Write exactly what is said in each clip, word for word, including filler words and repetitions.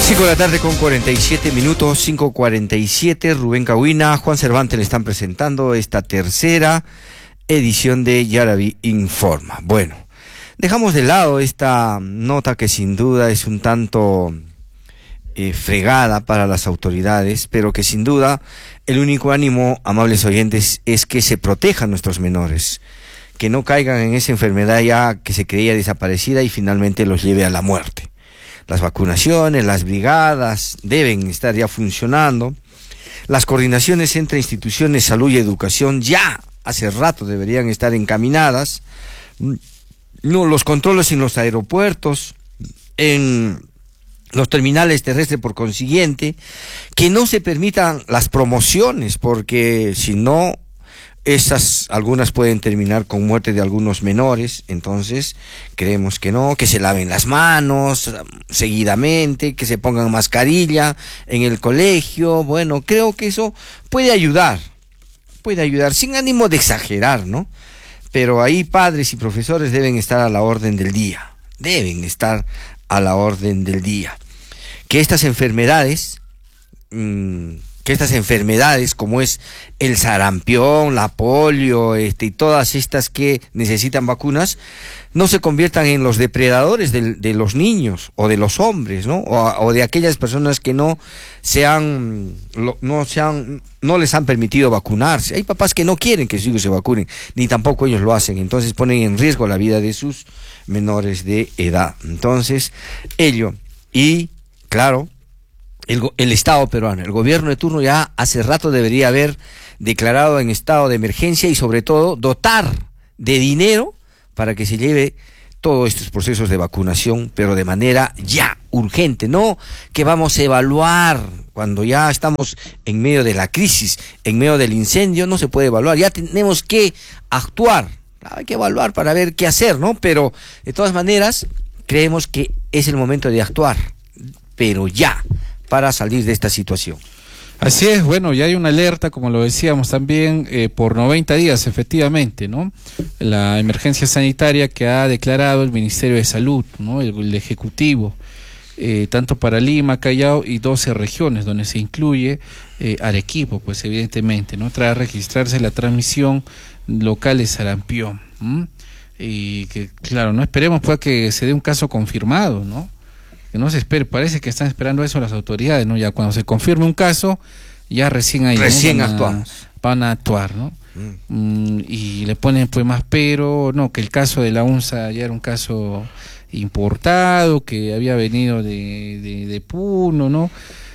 cinco de la tarde con cuarenta y siete minutos, cinco cuarenta y siete, Rubén Cahuina, Juan Cervantes le están presentando esta tercera edición de Yaraví Informa. Bueno, dejamos de lado esta nota que sin duda es un tanto eh, fregada para las autoridades, pero que sin duda el único ánimo, amables oyentes, es que se protejan nuestros menores, que no caigan en esa enfermedad ya que se creía desaparecida y finalmente los lleve a la muerte. Las vacunaciones, las brigadas deben estar ya funcionando. Las coordinaciones entre instituciones, salud y educación ya hace rato deberían estar encaminadas. No, los controles en los aeropuertos, en los terminales terrestres por consiguiente, que no se permitan las promociones, porque si no, esas algunas pueden terminar con muerte de algunos menores. Entonces creemos que no, que se laven las manos seguidamente, que se pongan mascarilla en el colegio. Bueno, creo que eso puede ayudar, puede ayudar, sin ánimo de exagerar, ¿no? Pero ahí padres y profesores deben estar a la orden del día, deben estar a la orden del día. Que estas enfermedades, mmm, que estas enfermedades como es el sarampión, la polio, este, y todas estas que necesitan vacunas, no se conviertan en los depredadores de, de los niños o de los hombres, ¿no? O, o de aquellas personas que no se han, lo, no se han, no les han permitido vacunarse. Hay papás que no quieren que sus hijos se vacunen, ni tampoco ellos lo hacen, entonces ponen en riesgo la vida de sus menores de edad. Entonces, ello, y claro, El, el Estado peruano, el gobierno de turno ya hace rato debería haber declarado en estado de emergencia y sobre todo dotar de dinero para que se lleve todos estos procesos de vacunación, pero de manera ya urgente, no que vamos a evaluar cuando ya estamos en medio de la crisis, en medio del incendio. No se puede evaluar, ya tenemos que actuar, hay que evaluar para ver qué hacer, ¿no? Pero de todas maneras creemos que es el momento de actuar, pero ya, para salir de esta situación. Así es, bueno, ya hay una alerta, como lo decíamos también, eh, por noventa días, efectivamente, ¿no? La emergencia sanitaria que ha declarado el Ministerio de Salud, ¿no? El, el Ejecutivo, eh, tanto para Lima, Callao y doce regiones, donde se incluye eh, Arequipa, pues evidentemente, ¿no? Tras registrarse la transmisión local de sarampión, ¿m? Y que, claro, no esperemos pues que se dé un caso confirmado, ¿no? Que no se espere, parece que están esperando eso las autoridades, ¿no? Ya cuando se confirme un caso, ya recién ahí recién ¿no? van, actuamos. a, van a actuar, ¿no? Mm. Mm, y le ponen pues más pero, no, que el caso de la UNSA ya era un caso importado, que había venido de, de, de Puno, ¿no?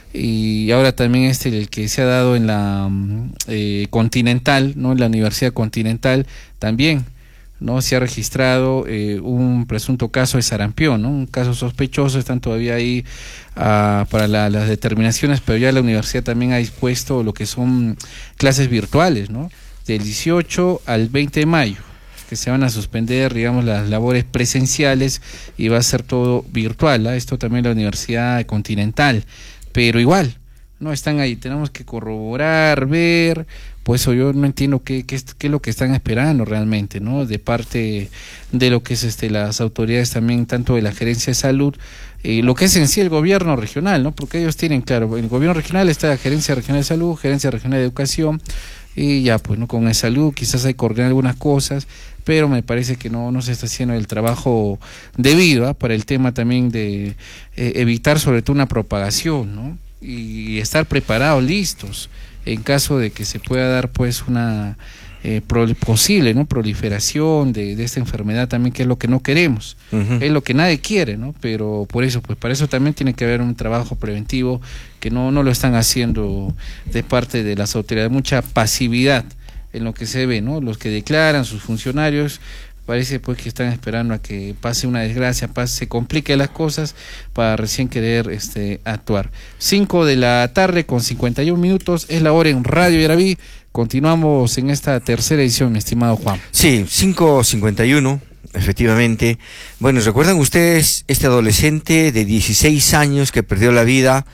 Y ahora también este, el que se ha dado en la eh, Continental, ¿no? En la Universidad Continental también, ¿no? Se ha registrado eh, un presunto caso de sarampión, ¿no? Un caso sospechoso, están todavía ahí uh, para la, las determinaciones, pero ya la universidad también ha dispuesto lo que son clases virtuales, ¿no? Del dieciocho al veinte de mayo, que se van a suspender, digamos, las labores presenciales y va a ser todo virtual, ¿eh? Esto también la Universidad Continental, pero igual, no están ahí, tenemos que corroborar, ver. Pues eso yo no entiendo qué, qué, qué es lo que están esperando realmente, ¿no? De parte de lo que es este las autoridades también, tanto de la Gerencia de Salud, eh, lo que es en sí el gobierno regional, ¿no? Porque ellos tienen, claro, el gobierno regional está la Gerencia Regional de Salud, Gerencia Regional de Educación, y ya, pues, ¿no? Con el salud quizás hay que coordinar algunas cosas, pero me parece que no, no se está haciendo el trabajo debido, ¿eh? Para el tema también de eh, evitar sobre todo una propagación, ¿no? Y estar preparados, listos, en caso de que se pueda dar pues una eh, pro, posible no proliferación de, de esta enfermedad también, que es lo que no queremos, uh-huh. Es lo que nadie quiere, ¿no? Pero por eso, pues para eso también tiene que haber un trabajo preventivo que no, no lo están haciendo de parte de las autoridades, mucha pasividad en lo que se ve, ¿no? Los que declaran, sus funcionarios, parece pues que están esperando a que pase una desgracia, pase, se complique las cosas para recién querer este actuar. Cinco de la tarde con cincuenta y un minutos, es la hora en Radio Yaraví. Continuamos en esta tercera edición, mi estimado Juan. Sí, cinco cincuenta y uno, efectivamente. Bueno, ¿recuerdan ustedes este adolescente de dieciséis años que perdió la vida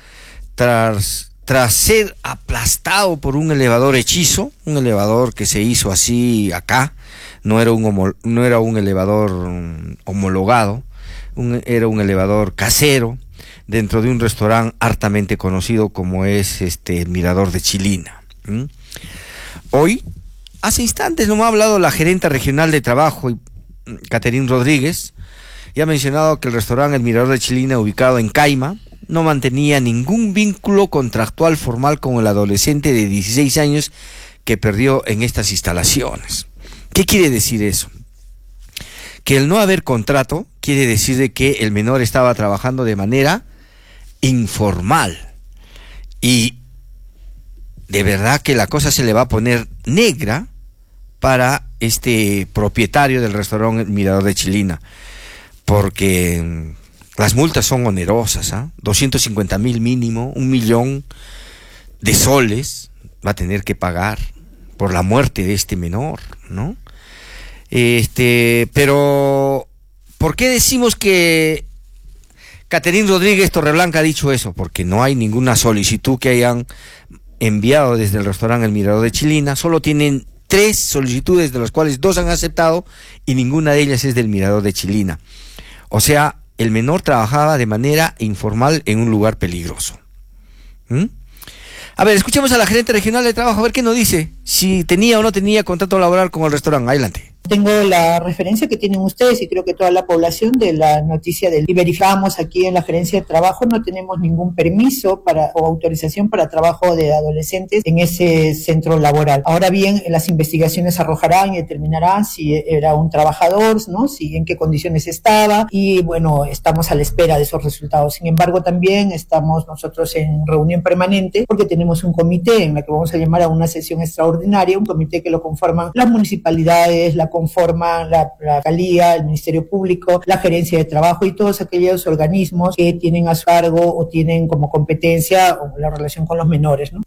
tras, tras ser aplastado por un elevador hechizo? Un elevador que se hizo así acá. No era un homo, no era un elevador um, homologado, un, era un elevador casero, dentro de un restaurante hartamente conocido como es este el Mirador de Chilina. ¿Mm? Hoy, hace instantes no me ha hablado la gerente regional de trabajo, Catherine Rodríguez, y ha mencionado que el restaurante El Mirador de Chilina, ubicado en Caima, no mantenía ningún vínculo contractual formal con el adolescente de dieciséis años que perdió en estas instalaciones. ¿Qué quiere decir eso? Que el no haber contrato quiere decir de que el menor estaba trabajando de manera informal. Y de verdad que la cosa se le va a poner negra para este propietario del restaurante El Mirador de Chilina, porque las multas son onerosas, ¿eh? doscientos cincuenta mil mínimo, un millón de soles va a tener que pagar por la muerte de este menor, ¿no? Este, pero ¿por qué decimos que Catherine Rodríguez Torreblanca ha dicho eso? Porque no hay ninguna solicitud que hayan enviado desde el restaurante El Mirador de Chilina. Solo tienen tres solicitudes, de las cuales dos han aceptado y ninguna de ellas es del Mirador de Chilina. O sea, el menor trabajaba de manera informal en un lugar peligroso. ¿Mm? A ver, escuchemos a la gerente regional de trabajo, a ver qué nos dice, si tenía o no tenía contrato laboral con el restaurante. Adelante. Tengo la referencia que tienen ustedes y creo que toda la población de la noticia del... Y verificamos aquí en la gerencia de trabajo, no tenemos ningún permiso para o autorización para trabajo de adolescentes en ese centro laboral. Ahora bien, las investigaciones arrojarán y determinarán si era un trabajador, ¿no? Si en qué condiciones estaba y bueno, estamos a la espera de esos resultados. Sin embargo, también estamos nosotros en reunión permanente porque tenemos un comité en la que vamos a llamar a una sesión extraordinaria, un comité que lo conforman las municipalidades, la conforma la, la alcaldía, el Ministerio Público, la Gerencia de Trabajo y todos aquellos organismos que tienen a su cargo o tienen como competencia o la relación con los menores, ¿no?